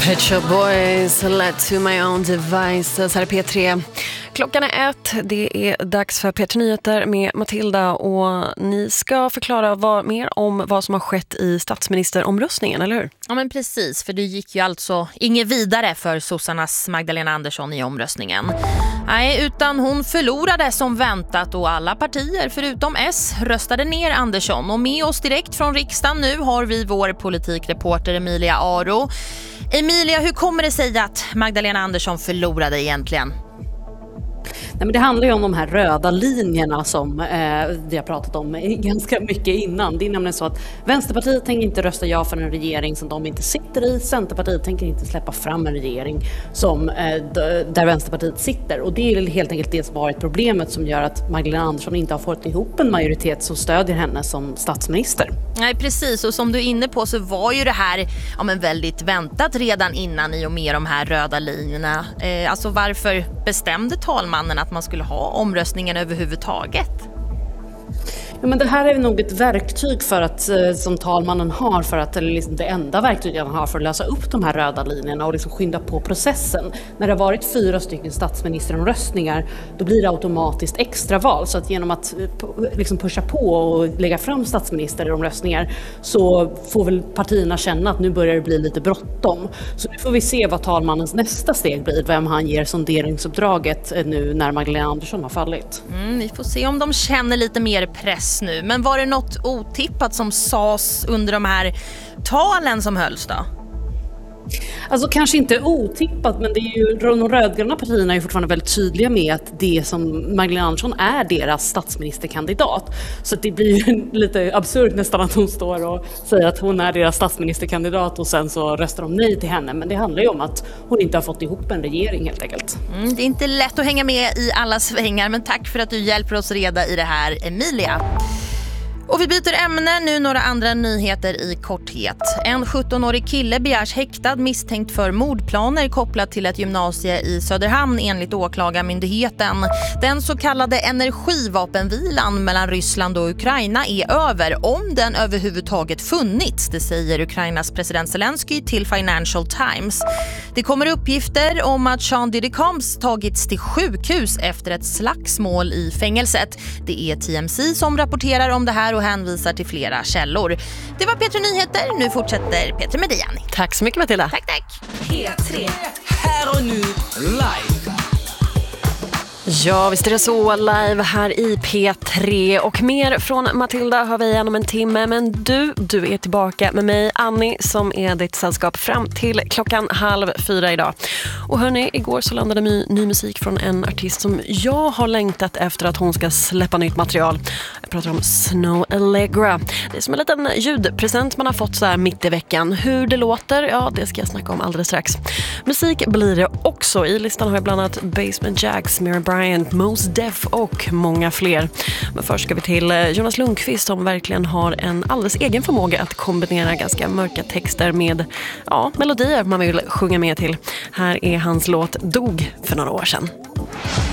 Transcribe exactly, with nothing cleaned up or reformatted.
Pet Shop Boys, Let to my own devices. Här är P tre. Klockan är ett. Det är dags för P tre Nyheter med Matilda. Och ni ska förklara vad, mer om vad som har skett i statsministeromröstningen, eller hur? Ja, men precis. För det gick ju alltså inget vidare för sossarnas Magdalena Andersson i omröstningen. Nej, utan hon förlorade som väntat och alla partier förutom S röstade ner Andersson. Och med oss direkt från riksdagen nu har vi vår politikreporter Emilia Aro. Emilia, hur kommer det sig att Magdalena Andersson förlorade egentligen? Nej, men det handlar ju om de här röda linjerna som eh, vi har pratat om ganska mycket innan. Det är nämligen så att Vänsterpartiet tänker inte rösta ja för en regering som de inte sitter i. Centerpartiet tänker inte släppa fram en regering som, eh, d- där Vänsterpartiet sitter. Och det är helt enkelt det som har varit problemet som gör att Magdalena Andersson inte har fått ihop en majoritet som stödjer henne som statsminister. Nej, precis. Och som du är inne på så var ju det här ja, men väldigt väntat redan innan i och med de här röda linjerna. Eh, alltså varför bestämde talmannen att man skulle ha omröstningen överhuvudtaget? Ja, men det här är nog ett verktyg för att, som talmannen har för att, eller liksom det enda verktyget han har för att lösa upp de här röda linjerna och liksom skynda på processen. När det har varit fyra stycken statsministeromröstningar, då blir det automatiskt extraval. Så att genom att liksom pusha på och lägga fram statsministeromröstningar så får väl partierna känna att nu börjar det bli lite bråttom. Så nu får vi se vad talmannens nästa steg blir, vem han ger sonderingsuppdraget nu när Magdalena Andersson har fallit. Mm, vi får se om de känner lite mer press nu. Men var det något otippat som sades under de här talen som hölls då? Alltså kanske inte otippat, men det är ju, de rödgröna partierna är ju fortfarande väldigt tydliga med att det som Magdalena Andersson är deras statsministerkandidat. Så det blir ju lite absurt nästan att hon står och säger att hon är deras statsministerkandidat och sen så röstar de nej till henne. Men det handlar ju om att hon inte har fått ihop en regering helt enkelt. Mm, det är inte lätt att hänga med i alla svängar, men tack för att du hjälper oss reda i det här, Emilia. Och vi byter ämne nu, några andra nyheter i korthet. En sjuttonårig kille begärs häktad misstänkt för mordplaner kopplat till ett gymnasie i Söderhamn enligt åklagarmyndigheten. Den så kallade energivapenvilan mellan Ryssland och Ukraina är över om den överhuvudtaget funnits, det säger Ukrainas president Zelensky till Financial Times. Det kommer uppgifter om att Sean Diddy Combs tagits till sjukhus efter ett slagsmål i fängelset. Det är T M C som rapporterar om det här och hänvisar till flera källor. Det var P tre Nyheter. Nu fortsätter P tre med dig, Annie. Tack så mycket, Matilda. Tack, tack. P tre. Här och nu, live. Ja, visst är det så, live här i P tre. Och mer från Matilda har vi igen om en timme. Men du, du är tillbaka med mig, Annie, som är ditt sällskap fram till klockan halv fyra idag. Och hörni, igår så landade my, ny musik från en artist som jag har längtat efter att hon ska släppa nytt material. Jag pratar om Snow Allegra. Det är som en liten ljudpresent man har fått så här mitt i veckan. Hur det låter, ja, det ska jag snacka om alldeles strax. Musik blir det också. I listan har jag bland annat Basement Jaxx, Miriam Bryant, Mos Def och många fler. Men först ska vi till Jonas Lundqvist som verkligen har en alldeles egen förmåga att kombinera ganska mörka texter med ja, melodier man vill sjunga med till. Här är hans låt Dog för några år sedan.